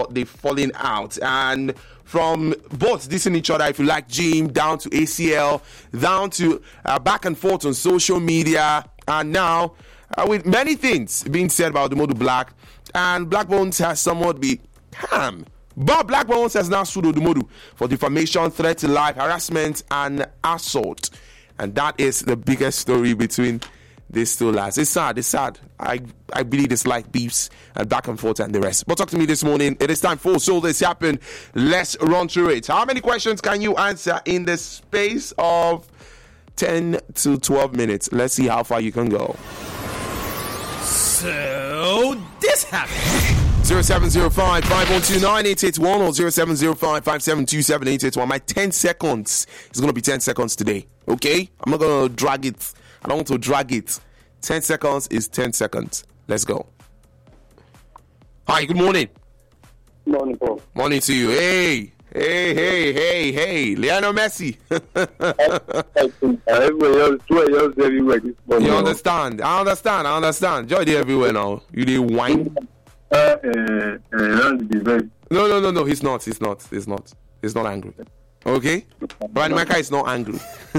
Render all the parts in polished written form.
they've fallen out. And from both dissing each other, if you like, gym, down to ACL, down to back and forth on social media, and now with many things being said about Odumodu Black, and Black Bones has somewhat been calm. But Black Bones has now sued Odumodu for defamation, threat to life, harassment, and assault. And that is the biggest story between these two lads. It's sad. I believe it's like beefs and back and forth and the rest. But talk to me this morning. It is time for So This Happened. Let's run through it. How many questions can you answer in the space of 10 to 12 minutes? Let's see how far you can go. So this happened. 0705-512-9881 or 0705-572-7881. My 10 seconds is going to be 10 seconds today. Okay? I'm not going to drag it. I don't want to drag it. 10 seconds is 10 seconds. Let's go. Hi, good morning. Morning, Paul. Morning to you. Hey. Lionel Messi. Everywhere this morning. You understand? I understand. Joy there everywhere now. You did wine? No. He's not angry. Okay? Randy Micah is not angry.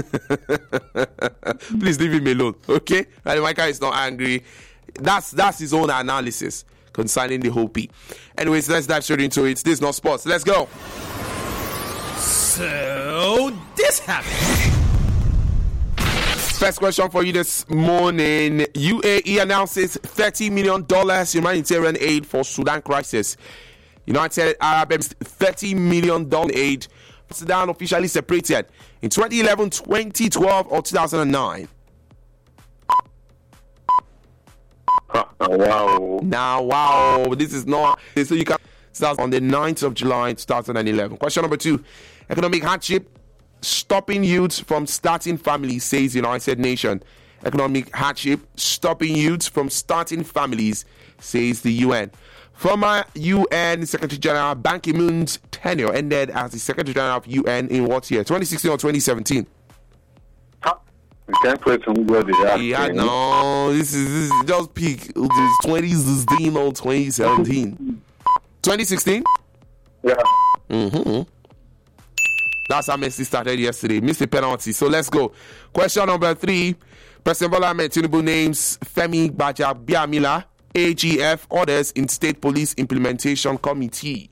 Please leave him alone. Okay? Randy Micah is not angry. That's his own analysis concerning the whole P. Anyways, let's dive straight into it. This is not sports. Let's go. So this happened. First question for you this morning. UAE announces $30 million humanitarian aid for Sudan crisis. United Arab Emirates $30 million aid. Sudan officially separated in 2011, 2012, or 2009. Wow. Now, wow. This is not. So you can start on the 9th of July, 2011. Question number 2. Economic hardship stopping youth from starting families, says United Nations. Economic hardship stopping youth from starting families, says the UN. Former UN Secretary General Ban Ki-moon's tenure ended as the Secretary General of UN in what year? 2016 or 2017? We can't question what they are. Yeah, no. This is just peak. It was 2016 or 2017? 2016? Yeah. Mm-hmm. That's how Messi started yesterday. Missed the penalty. So let's go. Question number 3. President Bola Ahmed Tinubu names Femi Gbajabiamila, AGF, orders in State Police Implementation Committee.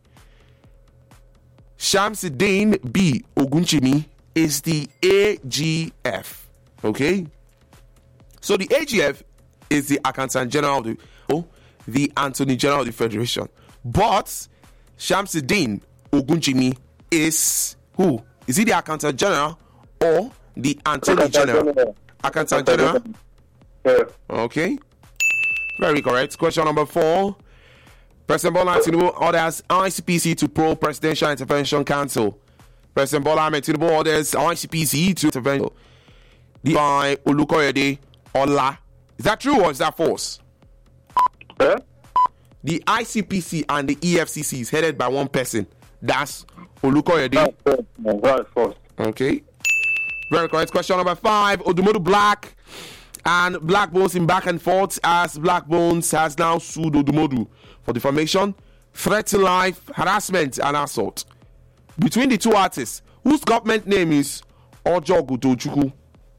Shamsuddin B. Ogunchimi is the AGF. Okay? So the AGF is the Accountant General of the Attorney General of the Federation. But Shamsuddin Ogunchimi is who? Is he the Accountant General or the Attorney General? Accountant General? Yeah. Okay. Very correct. Question number 4. President Bola Ahmed Tinubu orders ICPC to probe Presidential Intervention Council. President Bola Ahmed Tinubu orders ICPC to intervene by Olukoyede Ola. Is that true or is that false? Yeah? The ICPC and the EFCC is headed by one person. That's Olukoyede. That's false. Okay. Very correct. Question number 5. Odumodu Black and Black Bones in back and forth as Black Bones has now sued Odumodu for defamation, threat to life, harassment, and assault. Between the two artists, whose government name is Ojogu Tochukwu?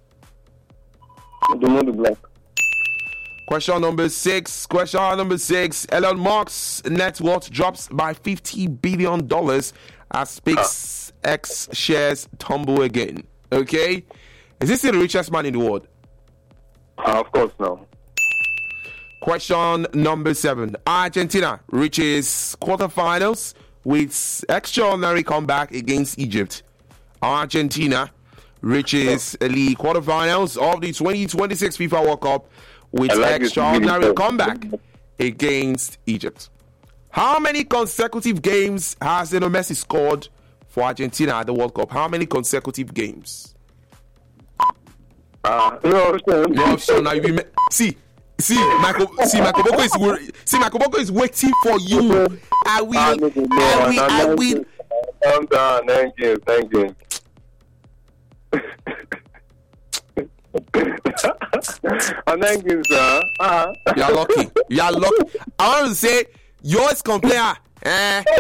Odumodu Black. Question number 6. Elon Musk's net worth drops by $50 billion as SpaceX shares tumble again. Okay? Is this the richest man in the world? Of course, no. Question number 7. Argentina reaches quarterfinals with extraordinary comeback against Egypt. Argentina reaches the quarterfinals of the 2026 FIFA World Cup with extraordinary comeback against Egypt. How many consecutive games has Lionel Messi scored for Argentina at the World Cup? How many consecutive games? No, So now Michael Boko is waiting for you. I will. Calm down. Thank you. I'm thanking, sir. You're lucky. I want to say yours compare.